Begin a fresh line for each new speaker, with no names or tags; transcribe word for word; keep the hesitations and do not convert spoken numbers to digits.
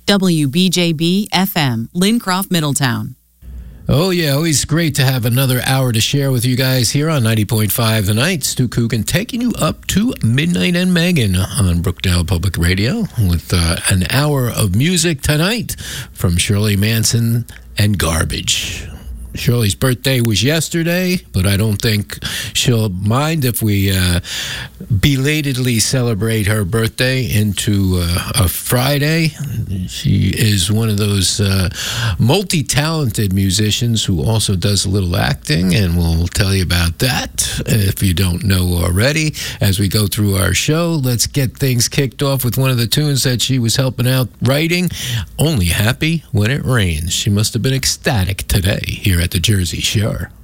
W B J B F M, Lincroft, Middletown.
Oh, yeah, always great to have another hour to share with you guys here on ninety point five The Night. Stu Coogan taking you up to Midnight and Megan on Brookdale Public Radio with uh, an hour of music tonight from Shirley Manson and Garbage. Shirley's birthday was yesterday, but I don't think she'll mind if we uh, belatedly celebrate her birthday into uh, a Friday. She is one of those uh, multi-talented musicians who also does a little acting, and we'll tell you about that if you don't know already. As we go through our show, let's get things kicked off with one of the tunes that she was helping out writing, Only Happy When It Rains. She must have been ecstatic today here at the Jersey Shore.